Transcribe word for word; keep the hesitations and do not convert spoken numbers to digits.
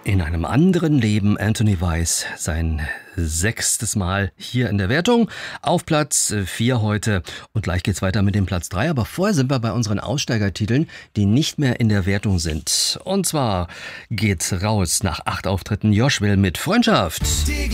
In einem anderen Leben, Anthony Weiss, sein sechstes Mal hier in der Wertung. Auf Platz vier heute. Und gleich geht's weiter mit dem Platz drei. Aber vorher sind wir bei unseren Aussteigertiteln, die nicht mehr in der Wertung sind. Und zwar geht's raus nach acht Auftritten Josh Will mit Freundschaft.